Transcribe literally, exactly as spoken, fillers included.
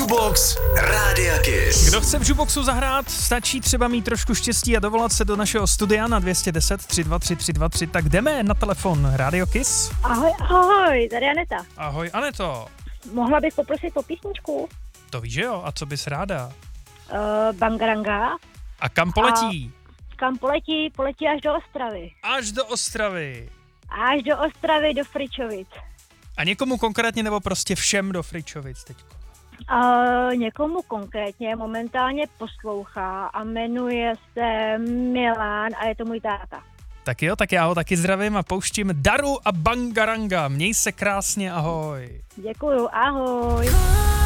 Jukebox Rádia Kiss. Kdo chce v Juboxu zahrát, stačí třeba mít trošku štěstí a dovolat se do našeho studia na dvě stě deset tři dva tři tři dva tři. Tak jdeme na telefon Radio Kiss. Ahoj, ahoj, tady Aneta. Ahoj Aneto. Mohla bych poprosit o písničku? To víš, že jo? A co bys ráda? Uh, Bangaranga. A kam poletí? A kam poletí? Poletí až do Ostravy. Až do Ostravy. Až do Ostravy, do Fričovic. A někomu konkrétně nebo prostě všem do Fričovic teďko? Uh, někomu konkrétně momentálně poslouchá a jmenuje se Milan a je to můj táta. Tak jo, tak já ho taky zdravím a pouštím Daru a Bangaranga. Měj se krásně, ahoj. Děkuju, ahoj.